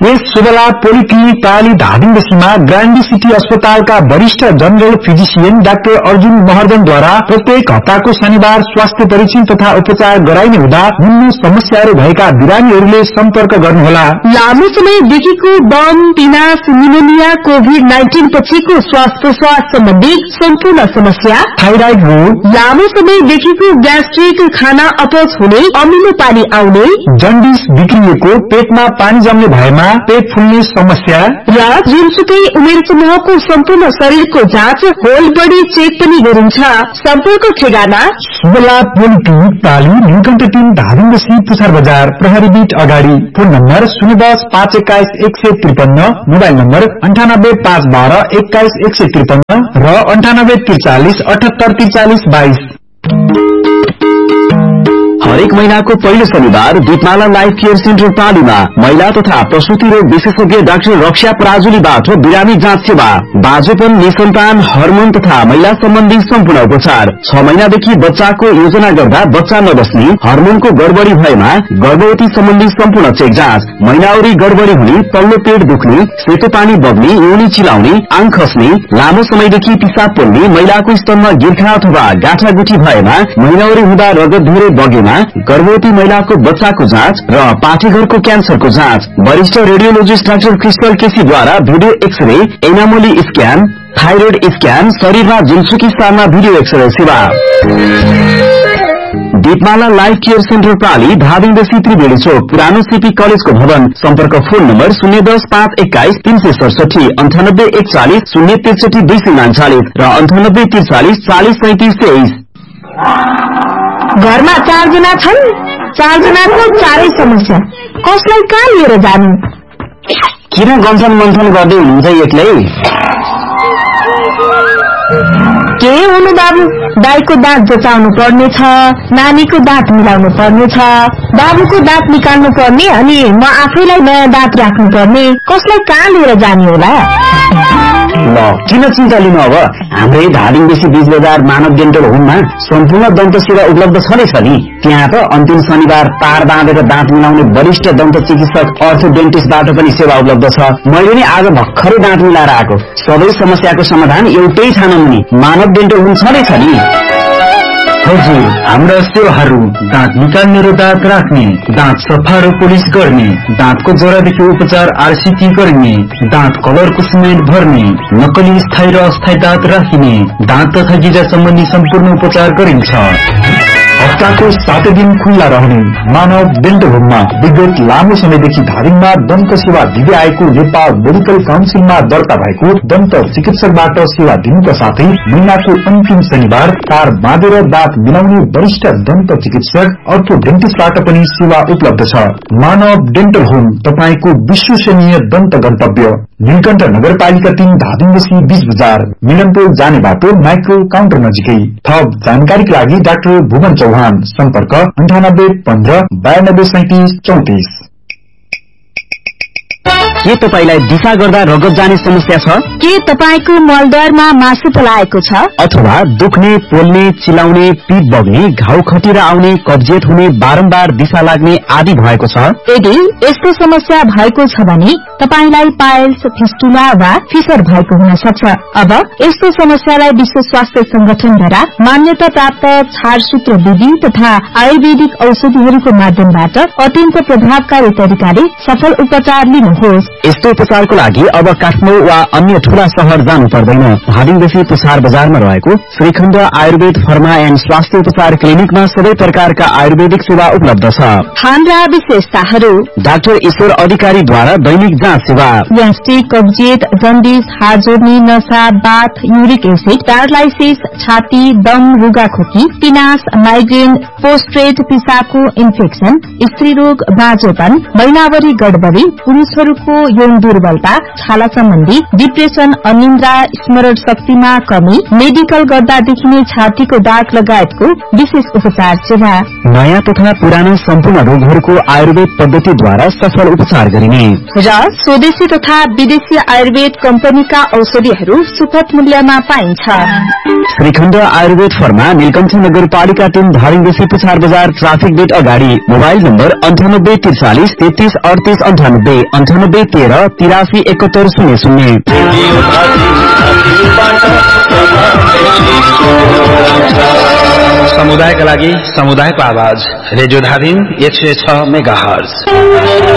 यस शुभला polyclinic प्राली धादिङबेसीमा ग्रान्डी city अस्पतालका वरिष्ठ general physician doctor Arjun महर्जनद्वारा प्रत्येक हप्ताको शनिबार स्वास्थ्य परीक्षण तथा उपचार गराइने हुँदा निम्न समस्याहरू भएका बिरामीहरूले सम्पर्क गर्नुहोला। लामो समयदेखिको दम, पिनास, निमोनिया, कोभिड-19 पछिको श्वास प्रश्वास सम्बन्धी सम्पूर्ण समस्या, थाइराइड रोग, लामो समयदेखिको ग्यास्ट्रिक, खाना अपच हुने, अमिलो पानी आउने, जन्डिस बिग्रिएको, पेटमा पानी जम्ने भएमा, पेट फुल्ने समस्या र जुनसुकै उमेर समूहको सम्पूर्ण शरीरको जाँच, होल बडी चेक पनि गरिन्छ। सम्पर्क ठेगाना शुभला पोलिक्लिनिक प्राली न्युकन्ट 3 धादिङबेसी पुछार बजार प्रहरी बीट अगाडि। फोन नम्बर 010-521-153, मोबाइल नम्बर 98-512-21153 र 98-43-78-43-22। हरेक महीनाको पहिलो शनिबार दीपमाला लाइफ केयर सेन्टर पालीमा महिला तथा प्रसूति रोग विशेषज्ञ डाक्टर रक्षा पराजुलीबाट बिरामी जाँच सेवा, बाजेपन, निसन्तान, हर्मोन तथा महिला सम्बन्धी सम्पूर्ण उपचार। 6 महिनादेखि बच्चाको योजना गर्दा बच्चा नबस्ने, हर्मोनको गडबडी भएमा गर्भवती सम्बन्धी सम्पूर्ण चेक जाँच, महिनावरी गडबडी हुने, तल्लो पेट दुख्ने, सेतो पानी बग्ने, योनी चिलाउने, आङ खस्ने, लामो समयदेखि पिसाब पोल्ने, महिलाको स्तनमा गिर्खा अथवा गाँठागुठी भएमा, महिनावरी हुँदा रगत धेरै बगेमा, गर्भवती महिलाको बच्चाको जाँच र पाठीघरको क्यान्सरको जाँच। वरिष्ठ radiologist doctor crystal केसीद्वारा video x-ray, एनामोली scan, thyroid scan, शरीरमा जुनसुकी स्थानमा भिडियो एक्सरे सेवा। दीपमाला लाइफ केयर सेन्टर प्राली धादिङबेसी त्रिवेणी चोक पुरानो सीपी कलेजको भवन। सम्पर्क फोन नम्बर 010-521-367, 98-140-063-239 र 98-43-40-3723। घरमा 4 जना छन्, 4 जनाको 4 समस्या, कसलाई कहाँ लिएर जानु? किन गन्थन मन्थन गर्दै हुनुहुन्छ एक्लै? के हुनु बाबु, दाइको दाँत जचाउनु पर्ने छ, नानीको दाँत मिलाउनु पर्ने छ, बाबुको दाँत निकाल्नु पर्ने, अनि म आफैलाई नयाँ दाँत राख्नु पर्ने, कसलाई कहाँ लिएर जाने होला? ल किन चिन्ता लिनु, अब हाम्रै धादिङबेसी बीच बजार मानव डेन्टल होममा सम्पूर्ण दन्त सेवा उपलब्ध छँदैछ नि। त्यहाँ त अन्तिम शनिबार तार बाँधेर दाँत मिलाउने वरिष्ठ दन्त चिकित्सक अर्थो डेन्टिस्टबाट पनि सेवा उपलब्ध छ। मैले नि आज भर्खरै दाँत मिलाएर आएको। सबै समस्याको समाधान एउटै ठाउँमा मानव डेन्टल होम छँदैछ नि। हजुर, हाम्रा सेवाहरू दाँत निकाल्ने र दाँत राख्ने, दाँत सफा र पोलिस गर्ने, दाँतको जरादेखि उपचार आरसीटी गर्ने, दाँत कलरको सिमेन्ट भर्ने, नक्कली स्थायी र अस्थायी दाँत राखिने, दाँत तथा गिजा सम्बन्धी सम्पूर्ण उपचार गरिन्छ। हप्ताको 7 दिन खुल्ला रहने मानव डेन्टल होममा विगत लामो समयदेखि धादिङमा दन्त सेवा दिँदै आएको नेपाल मेडिकल काउन्सिलमा दर्ता भएको दन्त चिकित्सकबाट सेवा दिनुका साथै महिनाको अन्तिम शनिबार तार बाँधेर दाँत मिलाउने वरिष्ठ दन्त चिकित्सक अर्थो डेन्टिस्टबाट पनि सेवा उपलब्ध छ। मानव डेन्टल होम तपाईको विश्वसनीय दन्त गन्तव्य, नीलकण्ठ नगरपालिका 3 धादिङबेसी बीच बजार, मिलनपुर जाने बाटो माइक्रो काउन्टर नजिकै। थप जानकारीका लागि डाक्टर भुवन चौहान, सम्पर्क 98-15-92-37-34। के तपाईलाई दिशा गर्दा रगत जाने समस्या छ? के तपाईको मलद्वारमा मासु पलाएको छ? अथवा दुख्ने, पोल्ने, चिलाउने, पिप बग्ने, घाउ खटिएर आउने, कब्जियत हुने, बारम्बार दिशा लाग्ने आदि भएको छ? यदि यस्तो समस्या भएको छ भने तपाईलाई पाइल्स, फिस्टुला वा फिसर भएको हुन सक्छ। अब यस्तो समस्यालाई विश्व स्वास्थ्य संगठनद्वारा मान्यता प्राप्त छाडसूत्र विधि तथा आयुर्वेदिक औषधिहरूको माध्यमबाट अत्यन्त प्रभावकारी तरिकाले सफल उपचार लिनुहोस्। यस्तो उपचारको लागि अब काठमाडौँ वा अन्य ठूला शहर जानु पर्दैन। धादिङबेसी पुछार बजारमा रहेको श्रीखण्ड आयुर्वेद फर्मा एन्ड स्वास्थ्य उपचार क्लिनिकमा सबै प्रकारका आयुर्वेदिक सेवा उपलब्ध छ। हाम्रा विशेषताहरू: डाक्टर ईश्वर अधिकारीद्वारा दैनिक जाँच सेवा, ग्यास्ट्रिक, कब्जियत, जन्डिस, हाड जोड्ने, नसा, बाथ, युरिक एसिड, प्यारालाइसिस, छाती, दम, रुगाखोकी, पिनास, माइग्रेन, पोस्ट्रेट, पिसाबको इन्फेक्सन, स्त्री रोग, बाँझोपन, महिनावरी गडबडी, पुरुषहरूको यौन दुर्बलता, छाला सम्बन्धी डिप्रेसन, अनिन्द्रा, स्मरण शक्तिमा कमी, मेडिकल गर्दा देखिने छातीको दाग लगायतको विशेष उपचार सेवा। नयाँ तथा पुराना सम्पूर्ण रोगहरूको आयुर्वेद पद्धतिद्वारा सफल उपचार गरिने र स्वदेशी तथा विदेशी आयुर्वेद कम्पनीका औषधिहरू सुपथ मूल्यमा पाइन्छ। श्रीखण्ड आयुर्वेद फर्मा, नीलकण्ठ नगरपालिका 3, धादिङ पुछार बजार, ट्राफिक गेट अगाडि। Mobile number 9843 33 38 98 98 13 83 71 00। समुदायका लागि समुदायको आवाज, रेडियो धादिङ 106 मेगाहर्ज।